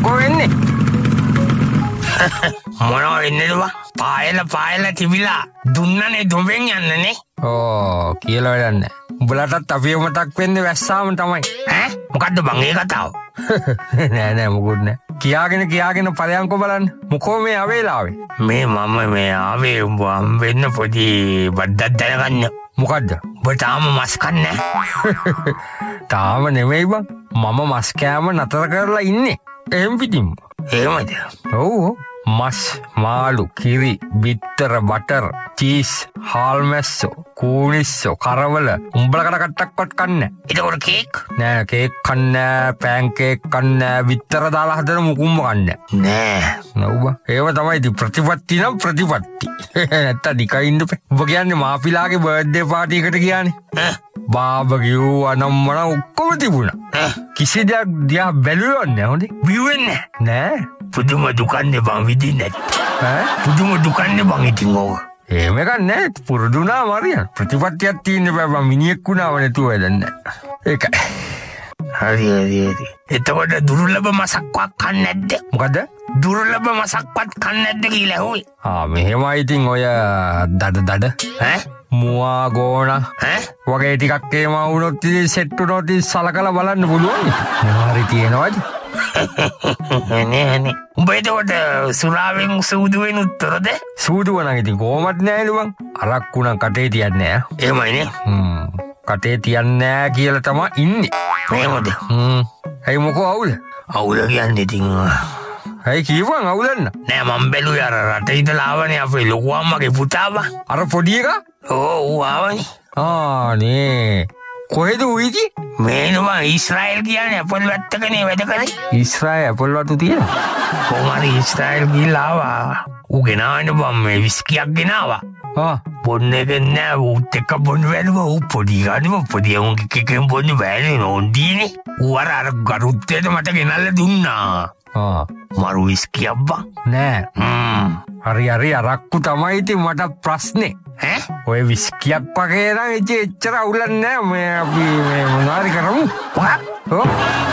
මොකෝ වෙන්නේ? මොනවා වෙන්නේද බං? පායලා තිබිලා දුන්නනේ දුඹෙන් යන්නනේ. ඕ කියලා වැඩක් නැහැ. උඹලටත් අපිව මතක් වෙන්නේ වැස්සාම තමයි. ඈ මොකද්ද බං ඒ කතාව? නෑ මොකුත් නෑ. කියාගෙන පලයන්කෝ බලන්න. මොකෝ මේ අවේලාවේ? මම ආවේ උඹ වෙන්න පොඩි බද්දක් දැනගන්න. මොකද්ද? උඹ තාම මස් කන්නේ නැහැ. තාම නෙමෙයි බං. මම මස් කෑම නතර කරලා ඉන්නේ. එහෙම පිටින්ම. එහෙමද? ඔව්. මස්, මාළු, කිරි, බිත්තර, බටර්, චීස්, හාල්මැස්සෝ, කූනිස්සෝ, කරවල උඹලකට කට්ටක්වත් කන්නේ. ඒකෝර කේක්? නෑ කේක් කන්නේ, පෑන් කේක් කන්නේ, බිත්තර දාලා හදන මුකුම්ම කන්නේ. නෑ. නෝබ. ඒව තමයි ඉතින් ප්‍රතිපත්ති නම් ප්‍රතිපත්ති. නැත්තම් නිකන් ඉන්න බෑ. උඹ කියන්නේ මාපිලාගේ බර්ත්ඩේ පාටි එකට ගියානේ. බාබකියු අනම්මන ඔක්කොම තිබුණා. කිසි දෙයක් දිහා බැලුවේ නැහැ හොඳේ. බිව්වෙන්නේ නෑ. පුදුම දුකන්නේ බං විදින්නේ. පුදුම දුකන්නේ බං ඉතින් ඕක. එහෙම එකක් නෑ. පුරුදුනා මරියන්. ප්‍රතිපත්තියක් තියෙන්න බෑ බං. මිනිහෙක් වුණාම නැතුව වැඩන්නේ. ඒකයි. හරි. එතකොට දුර්ලභ මසක්වත් කන්නේ නැද්ද? මොකද? දුර්ලභ මසක්වත් කන්නේ නැද්ද කියලා හොයි. මෙහෙමයි ඉතින් ඔය දඩ මුවා ගෝණ වගේ ටිකක් එහෙම වුණොත් ඉතින් සෙට් වුණොත් සලකලා බලන්න පුළුවන්. හරි තියෙනවද? නේ. උඹ එතකොට සුරාවෙන් සූදු වෙන උත්තරද? සූදුව නම් ඉතින් කොහොමත් නෑ නේ බං. අරක්කු නම් කටේ තියන්නේ නෑ. එහෙමයි නේ. කටේ තියන්නේ නෑ කියලා තමයි ඉන්නේ. එහෙමද? ඇයි මොකෝ අවුල? අවුල කියන්නේ ඉතින් ඇයි කියවන් අවුලන්න? නෑ මම බැලුවේ අර රටේ ඉඳලා ආවනේ අපේ ලොකු අම්මගේ පුතා බං. අර පොඩි එකා? ඌ ආවනේ. නේ. කොහෙද උයිති? මේනවා ඊශ්‍රායල් කියන්නේ අපල් වැත්තකනේ වැඩ කරේ. ඊශ්‍රායල් අපල් වතු තියෙනවා. කොහොමද ඊශ්‍රායල් ගිහලා ආවා. ඌ ගෙනාවනේ බම් මේ විස්කියක් ගෙනාවා. බොන්න එක නෑ ඌත් එක්ක බොන්න බැලුවා. ඌ පොඩි ගානේ පොඩි උන්ගේ කෙකෙන් බොන්න බැලේ නෝන්දීනේ. ඌ අර ගරුත්තේට මට ගෙනල්ලා දුන්නා. මරු විස්කියක් බං. නෑ. හරි අරක්කු තමයි ඉතින් මට ප්‍රශ්නේ. ඔය විස්කියක් වගේ නම් එච්චර අවුලක් නෑ. මේ අපි මේ මොනවාරි කරමු.